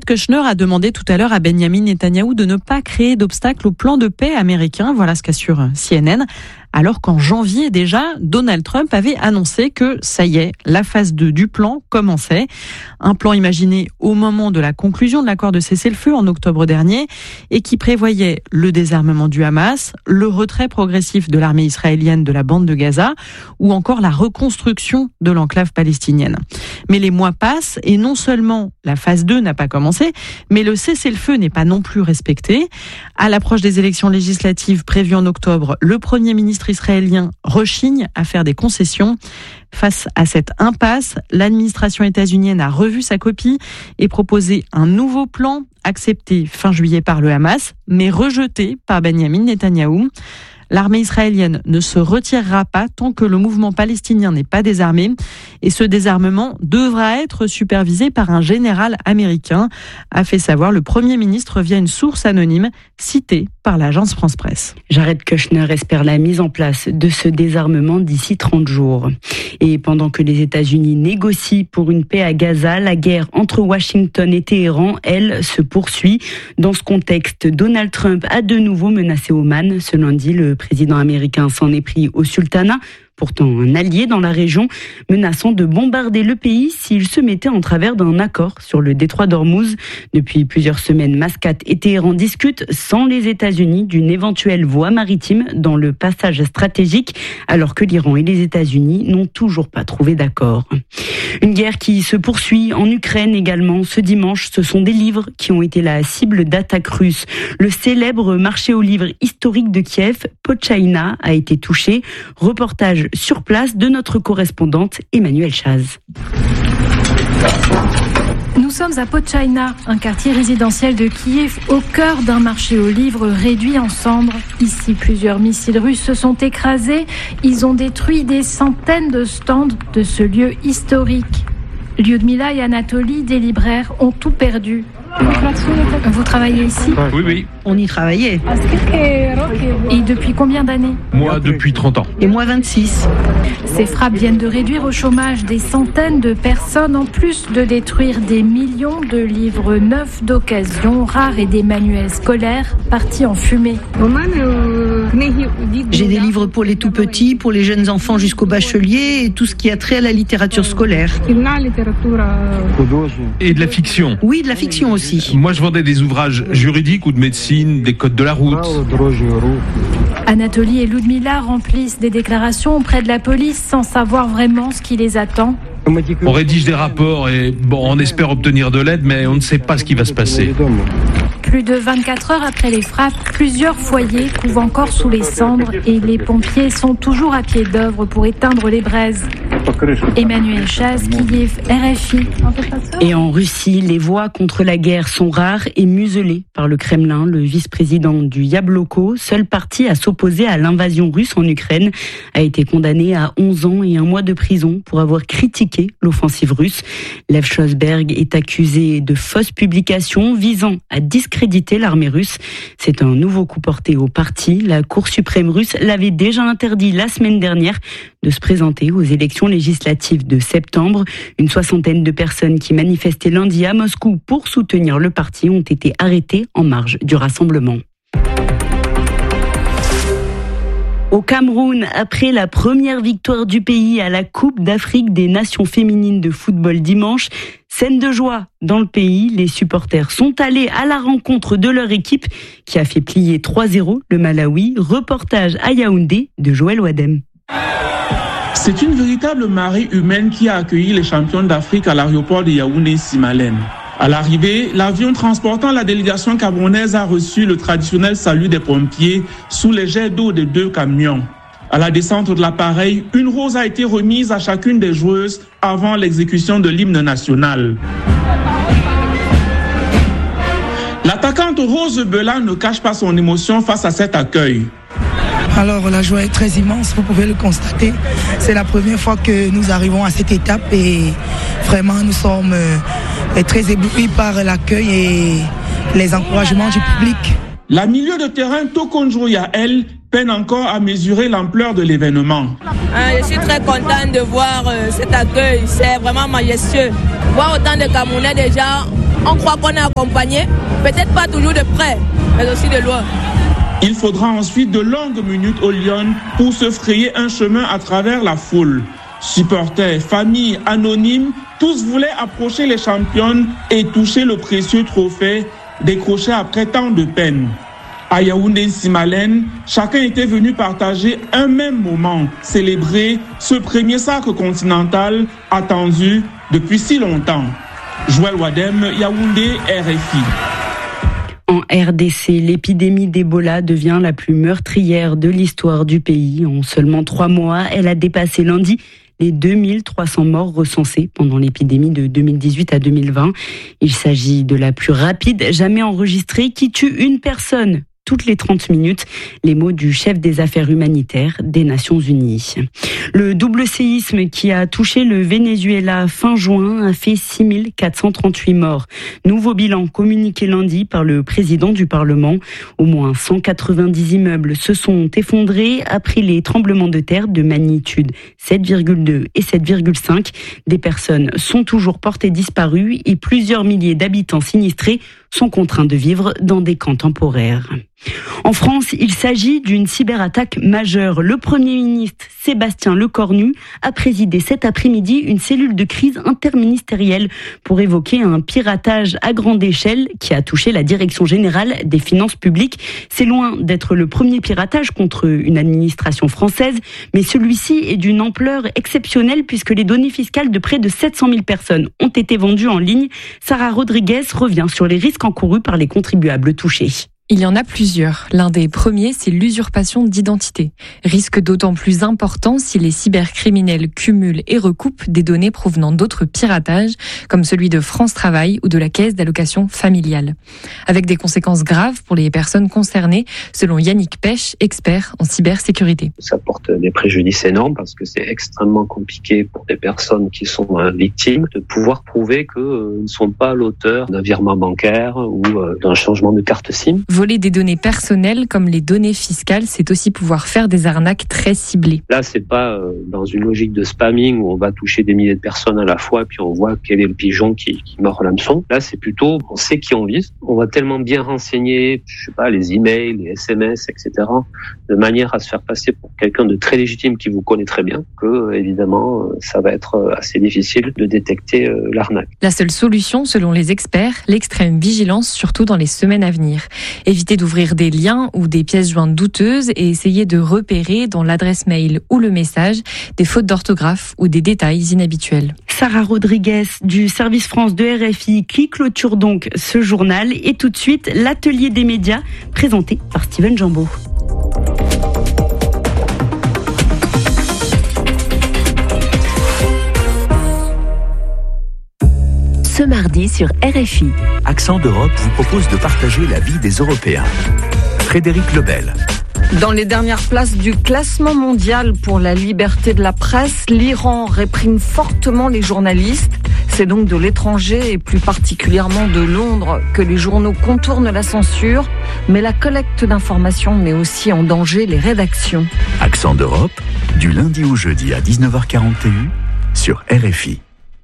Jared Kushner a demandé tout à l'heure à Benjamin Netanyahou de ne pas créer d'obstacles au plan de paix américain. Voilà ce qu'assure CNN. Alors qu'en janvier déjà, Donald Trump avait annoncé que ça y est, la phase 2 du plan commençait. Un plan imaginé au moment de la conclusion de l'accord de cessez-le-feu en octobre dernier et qui prévoyait le désarmement du Hamas, le retrait progressif de l'armée israélienne de la bande de Gaza ou encore la reconstruction de l'enclave palestinienne. Mais les mois passent et non seulement la phase 2 n'a pas commencé, mais le cessez-le-feu n'est pas non plus respecté. À l'approche des élections législatives prévues en octobre, le Premier ministre israélien rechigne à faire des concessions. Face à cette impasse, l'administration états-unienne a revu sa copie et proposé un nouveau plan accepté fin juillet par le Hamas, mais rejeté par Benjamin Netanyahou. L'armée israélienne ne se retirera pas tant que le mouvement palestinien n'est pas désarmé. Et ce désarmement devra être supervisé par un général américain, a fait savoir le Premier ministre via une source anonyme citée par l'agence France-Presse. Jared Kushner espère la mise en place de ce désarmement d'ici 30 jours. Et pendant que les États-Unis négocient pour une paix à Gaza, la guerre entre Washington et Téhéran, elle, se poursuit. Dans ce contexte, Donald Trump a de nouveau menacé Oman. Ce lundi, le président américain s'en est pris au sultanat, pourtant un allié dans la région, menaçant de bombarder le pays s'il se mettait en travers d'un accord sur le détroit d'Ormuz. Depuis plusieurs semaines, Mascate et Téhéran discutent sans les États-Unis d'une éventuelle voie maritime dans le passage stratégique, alors que l'Iran et les États-Unis n'ont toujours pas trouvé d'accord. Une guerre qui se poursuit en Ukraine également. Ce dimanche, ce sont des livres qui ont été la cible d'attaques russes. Le célèbre marché aux livres historique de Kiev, Pochaïna, a été touché. Reportage sur place de notre correspondante Emmanuelle Chaz. Nous sommes à Pochaïna, un quartier résidentiel de Kiev, au cœur d'un marché aux livres réduit en cendres. Ici, plusieurs missiles russes se sont écrasés. Ils ont détruit des centaines de stands de ce lieu historique. Lyudmila et Anatoly, des libraires, ont tout perdu. Vous travaillez ici ? Oui. On y travaillait. Et depuis combien d'années ? Moi, depuis 30 ans. Et moi, 26. Ces frappes viennent de réduire au chômage des centaines de personnes, en plus de détruire des millions de livres neufs d'occasion, rares et des manuels scolaires partis en fumée. J'ai des livres pour les tout-petits, pour les jeunes enfants jusqu'au bachelier et tout ce qui a trait à la littérature scolaire. Et de la fiction. Oui, de la fiction aussi. Moi, je vendais des ouvrages juridiques ou de médecine, des codes de la route. Anatoly et Lyudmila remplissent des déclarations auprès de la police sans savoir vraiment ce qui les attend. On rédige des rapports et on espère obtenir de l'aide, mais on ne sait pas ce qui va se passer. Plus de 24 heures après les frappes, plusieurs foyers couvent encore sous les cendres et les pompiers sont toujours à pied d'œuvre pour éteindre les braises. Emmanuelle Chaz, Kiev, RFI. Et en Russie, les voix contre la guerre sont rares et muselées par le Kremlin. Le vice-président du Yabloko, seul parti à s'opposer à l'invasion russe en Ukraine, a été condamné à 11 ans et 1 mois de prison pour avoir critiqué l'offensive russe. Lev Shlosberg est accusé de fausses publications visant à discréditer l'armée russe. C'est un nouveau coup porté au parti. La Cour suprême russe l'avait déjà interdit la semaine dernière de se présenter aux élections législatives de septembre. Une 60aine de personnes qui manifestaient lundi à Moscou pour soutenir le parti ont été arrêtées en marge du rassemblement. Au Cameroun, après la première victoire du pays à la Coupe d'Afrique des Nations féminines de football dimanche, scène de joie dans le pays. Les supporters sont allés à la rencontre de leur équipe qui a fait plier 3-0 le Malawi. Reportage à Yaoundé de Joël Wadem. C'est une véritable marée humaine qui a accueilli les champions d'Afrique à l'aéroport de Yaoundé-Simalène. À l'arrivée, l'avion transportant la délégation camerounaise a reçu le traditionnel salut des pompiers sous les jets d'eau de 2 camions. À la descente de l'appareil, une rose a été remise à chacune des joueuses avant l'exécution de l'hymne national. L'attaquante Rose Bela ne cache pas son émotion face à cet accueil. Alors la joie est très immense, vous pouvez le constater. C'est la première fois que nous arrivons à cette étape et vraiment nous sommes très éblouis par l'accueil et les encouragements du public. La milieu de terrain Tokonjo Yael peine encore à mesurer l'ampleur de l'événement. Je suis très contente de voir cet accueil, c'est vraiment majestueux. Voir autant de Camerounais déjà On croit qu'on est accompagné, peut-être pas toujours de près, mais aussi de loin. Il faudra ensuite de longues minutes au Lyon pour se frayer un chemin à travers la foule. Supporters, familles, anonymes, tous voulaient approcher les championnes et toucher le précieux trophée décroché après tant de peine. À Yaoundé-Simalène, chacun était venu partager un même moment, célébrer ce premier sacre continental attendu depuis si longtemps. Joël Wadem, Yaoundé, RFI. En RDC, l'épidémie d'Ebola devient la plus meurtrière de l'histoire du pays. En seulement 3 mois, elle a dépassé lundi les 2300 morts recensés pendant l'épidémie de 2018 à 2020. Il s'agit de la plus rapide jamais enregistrée qui tue une personne toutes les 30 minutes, les mots du chef des affaires humanitaires des Nations Unies. Le double séisme qui a touché le Venezuela fin juin a fait 6438 morts. Nouveau bilan communiqué lundi par le président du Parlement. Au moins 190 immeubles se sont effondrés après les tremblements de terre de magnitude 7,2 et 7,5. Des personnes sont toujours portées disparues et plusieurs milliers d'habitants sinistrés sont contraints de vivre dans des camps temporaires. En France, il s'agit d'une cyberattaque majeure. Le Premier ministre Sébastien Lecornu a présidé cet après-midi une cellule de crise interministérielle pour évoquer un piratage à grande échelle qui a touché la Direction générale des finances publiques. C'est loin d'être le premier piratage contre une administration française, mais celui-ci est d'une ampleur exceptionnelle puisque les données fiscales de près de 700 000 personnes ont été vendues en ligne. Sarah Rodriguez revient sur les risques encourus par les contribuables touchés. Il y en a plusieurs. L'un des premiers, c'est l'usurpation d'identité. Risque d'autant plus important si les cybercriminels cumulent et recoupent des données provenant d'autres piratages, comme celui de France Travail ou de la Caisse d'allocation familiale. Avec des conséquences graves pour les personnes concernées, selon Yannick Pech, expert en cybersécurité. Ça porte des préjudices énormes parce que c'est extrêmement compliqué pour des personnes qui sont victimes de pouvoir prouver qu'ils ne sont pas l'auteur d'un virement bancaire ou d'un changement de carte SIM. Voler des données personnelles comme les données fiscales, c'est aussi pouvoir faire des arnaques très ciblées. Là, c'est pas dans une logique de spamming où on va toucher des milliers de personnes à la fois puis on voit quel est le pigeon qui mord l'hameçon. Là, c'est plutôt, on sait qui on vise. On va tellement bien renseigner, je sais pas, les emails, les SMS, etc., de manière à se faire passer pour quelqu'un de très légitime qui vous connaît très bien, que évidemment, ça va être assez difficile de détecter l'arnaque. La seule solution, selon les experts, l'extrême vigilance, surtout dans les semaines à venir. Évitez d'ouvrir des liens ou des pièces jointes douteuses et essayez de repérer dans l'adresse mail ou le message des fautes d'orthographe ou des détails inhabituels. Sarah Rodriguez du service France de RFI qui clôture donc ce journal et tout de suite l'atelier des médias présenté par Steven Jambeau. Ce mardi sur RFI. Accent d'Europe vous propose de partager la vie des Européens. Frédéric Lebel. Dans les dernières places du classement mondial pour la liberté de la presse, l'Iran réprime fortement les journalistes. C'est donc de l'étranger et plus particulièrement de Londres que les journaux contournent la censure. Mais la collecte d'informations met aussi en danger les rédactions. Accent d'Europe, du lundi au jeudi à 19h41 sur RFI.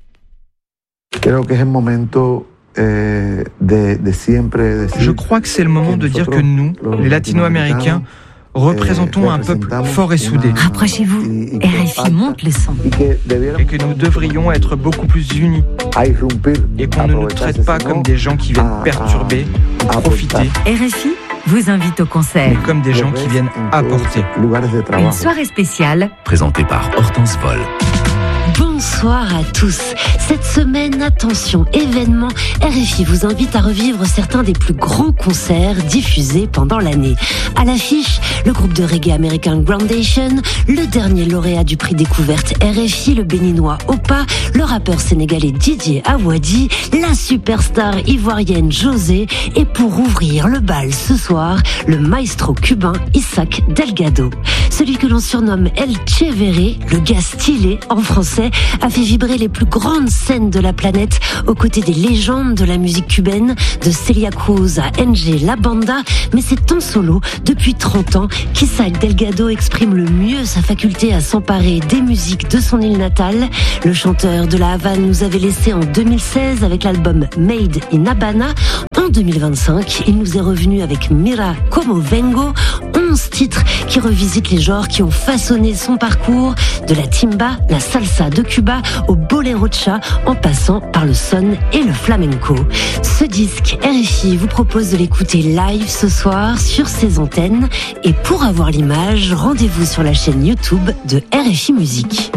Je crois que c'est le moment de dire que nous, les Latino-Américains, représentons un peuple fort et soudé. Rapprochez-vous, RFI monte le son. Et que nous devrions être beaucoup plus unis. Et qu'on ne nous traite pas comme des gens qui viennent perturber ou profiter. RFI vous invite au concert. Mais comme des gens qui viennent apporter. Une soirée spéciale présentée par Hortense Vol. Bonsoir à tous. Cette semaine, attention, événement, RFI vous invite à revivre certains des plus grands concerts diffusés pendant l'année. À l'affiche, le groupe de reggae américain Groundation, le dernier lauréat du prix découverte RFI, le béninois Opa, le rappeur sénégalais Didier Awadi, la superstar ivoirienne José, et pour ouvrir le bal ce soir, le maestro cubain Isaac Delgado. Celui que l'on surnomme El Che Veré, le gars stylé en français, a fait vibrer les plus grandes scènes de la planète planète, aux côtés des légendes de la musique cubaine, de Celia Cruz à NG La Banda, mais c'est en solo, depuis 30 ans, qu'Isaac Delgado exprime le mieux sa faculté à s'emparer des musiques de son île natale. Le chanteur de la Havane nous avait laissé en 2016 avec l'album Made in Habana. En 2025, il nous est revenu avec Mira Como Vengo, 11 titres qui revisitent les genres qui ont façonné son parcours, de la timba, la salsa de Cuba au bolerocha, en passant par le son et le flamenco. Ce disque, RFI vous propose de l'écouter live ce soir sur ses antennes, et pour avoir l'image, rendez-vous sur la chaîne YouTube de RFI Musique.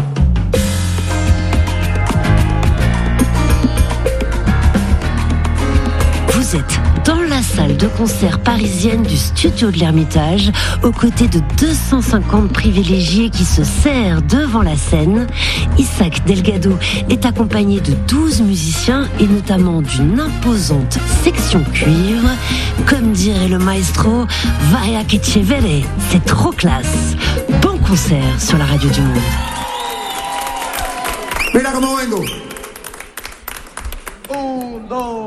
Vous êtes dans la salle de concert parisienne du studio de l'Ermitage, aux côtés de 250 privilégiés qui se serrent devant la scène. Isaac Delgado est accompagné de 12 musiciens et notamment d'une imposante section cuivre. Comme dirait le maestro, vaya que chévere, c'est trop classe. Bon concert sur la radio du Monde. Mira como vengo.